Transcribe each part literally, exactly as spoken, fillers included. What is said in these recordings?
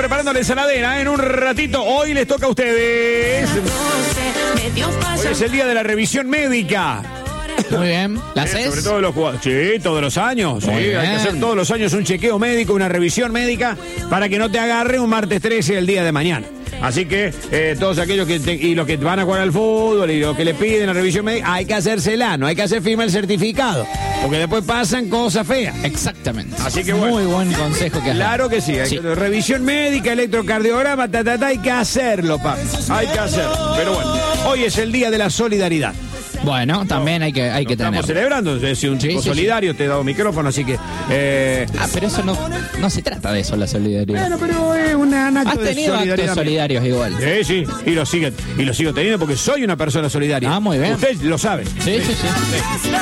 preparando la ensaladera. En un ratito, hoy les toca a ustedes. Hoy es el día de la revisión médica. Muy bien. ¿La haces? Sobre todo los jugadores. Sí, todos los años. Sí, hay que hacer todos los años un chequeo médico, una revisión médica, para que no te agarre un martes trece el día de mañana. Así que eh, todos aquellos que te, y los que van a jugar al fútbol y los que le piden la revisión médica, hay que hacérsela, no hay que hacer firma el certificado, porque después pasan cosas feas. Exactamente. Así que bueno. Muy buen consejo que Claro que sí, hay sí. Que, revisión médica, electrocardiograma, ta, ta, ta, hay que hacerlo, papi. Hay que hacerlo. Pero bueno, hoy es el día de la solidaridad. Bueno, también hay que, hay que tener. Estamos celebrando, es decir, un Sí, chico sí, solidario, sí. Te he dado micrófono, así que... Eh... Ah, pero eso no, no se trata de eso, la solidaridad. Bueno, pero es una un acto Has de tenido solidaridad. actos solidarios igual. Sí, sí, y lo, sigue, y lo sigo teniendo porque soy una persona solidaria. Ah, muy bien. Usted lo sabe. Sí, sí, sí. sí.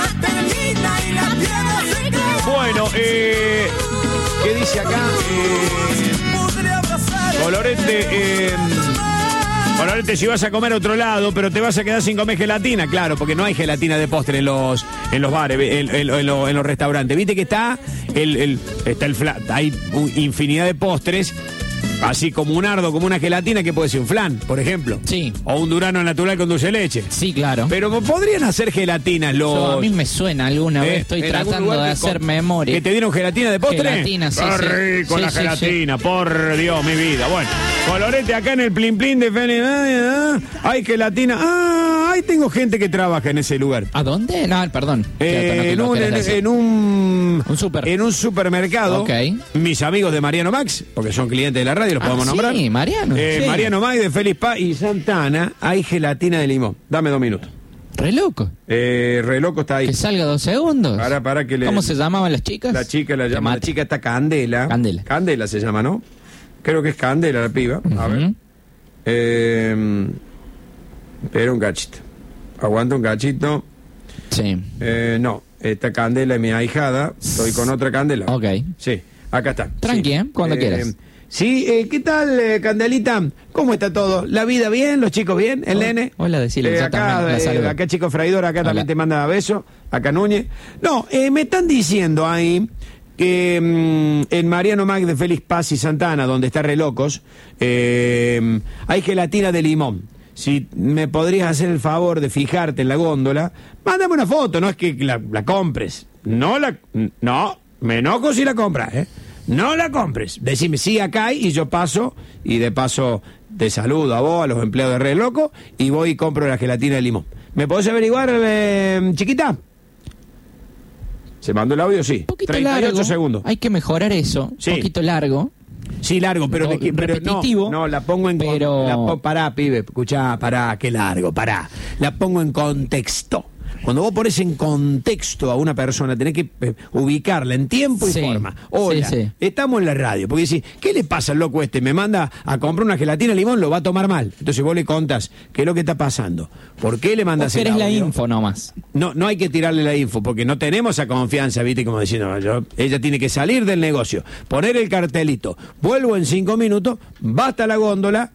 Bueno, eh, ¿qué dice acá? Eh, Colorete, eh, Colorete, si vas a comer a otro lado, pero te vas a quedar sin comer gelatina, claro, porque no hay gelatina de postre en los en los bares, en, en, en, los, en los restaurantes. Viste que está el, el está el flan, hay infinidad de postres. Así como un ardo, como una gelatina, que puede ser un flan, por ejemplo. Sí. O un Durano natural con dulce de leche. Sí, claro. Pero podrían hacer gelatinas los... Yo, a mí me suena alguna eh, vez, estoy tratando de hacer con, memoria. ¿Que te dieron gelatina de postre? Gelatina, sí, Qué sí. rico Sí, la sí, gelatina, sí. por Dios, mi vida. Bueno, Colorete acá en el Plin Plin de Fene. Ah, hay gelatina. Ah, ahí tengo gente que trabaja en ese lugar. ¿A dónde? No, perdón. Eh, en, no un, en, en un... Un super. En un supermercado. Ok. Mis amigos de Mariano Max, porque son clientes de la radio, los Ah, podemos sí, nombrar. Mariano. Eh, Sí. Mariano Max de Félix Paz y Santana, hay gelatina de limón. Dame dos minutos. Re loco. Eh, re loco está ahí. Que salga dos segundos. Para, para que le... ¿Cómo se llamaban las chicas? La chica la Que llama, la mate. chica está Candela. Candela. Candela se llama, ¿no? Creo que es Candela la piba. A Ujú. ver. Eh, espera un cachito. Aguanta un cachito. Sí. Eh, no, esta Candela es mi ahijada. Estoy con otra Candela. Ok. Sí, acá está. Tranqui, Sí. ¿eh? Cuando Eh, quieras. Sí, eh, ¿qué tal, eh, Candelita? ¿Cómo está todo? ¿La vida bien? ¿Los chicos bien? ¿El Hola. nene? Hola, decile, Eh, yo acá, también la eh, saludo. acá Chico Fraidor, acá Hola. también te manda besos. Acá Núñez. No, eh, me están diciendo ahí que mm, en Mariano Mac de Félix Paz y Santana, donde está Re Locos, eh, hay gelatina de limón. Si me podrías hacer el favor de fijarte en la góndola, mándame una foto, no es que la, la compres. No la... No, me enojo si la compras, ¿eh? No la compres. Decime, sí, acá hay, y yo paso, y de paso te saludo a vos, a los empleados de Re Loco, y voy y compro la gelatina de limón. ¿Me podés averiguar, eh, chiquita? ¿Se mandó el audio? Sí. Un poquito treinta y ocho largo. segundos. Hay que mejorar eso. Sí. Un poquito largo. Sí, largo, pero, de que, pero repetitivo, no, no, la pongo en con- pero- la po- pará, pibe, escuchá, pará, qué largo, pará. La pongo en contexto. Cuando vos pones en contexto a una persona, tenés que eh, ubicarla en tiempo y Sí, forma. Hola, sí, sí. estamos en la radio. Porque decís, ¿qué le pasa al loco este? Me manda a comprar una gelatina de limón, lo va a tomar mal. Entonces vos le contás qué es lo que está pasando. ¿Por qué le mandas Vos el querés la audio? info nomás. No, no hay que tirarle la info, porque no tenemos esa confianza, ¿viste? Como diciendo, no, yo, ella tiene que salir del negocio, poner el cartelito, vuelvo en cinco minutos, basta la góndola,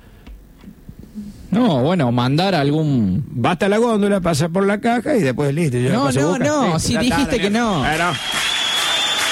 No, bueno, mandar algún... basta la góndola, pasa por la caja y después listo. yo la No, paso a no, buscar. no, Listo, si ya está, dijiste la que mierda. no. Bueno,